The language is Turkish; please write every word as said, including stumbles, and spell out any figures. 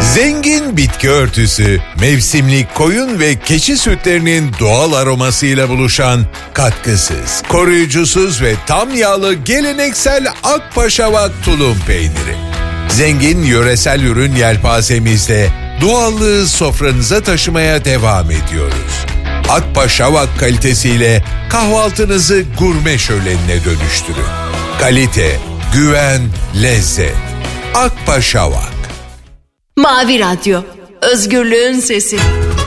Zengin bitki örtüsü, mevsimlik koyun ve keçi sütlerinin doğal aromasıyla buluşan katkısız, koruyucusuz ve tam yağlı geleneksel Akpaşavak tulum peyniri. Zengin yöresel ürün yelpazemizde doğallığı sofranıza taşımaya devam ediyoruz. Akpaşavak kalitesiyle kahvaltınızı gurme şölenine dönüştürün. Kalite, güven, lezzet. Akpaşavak. Mavi Radyo, özgürlüğün sesi.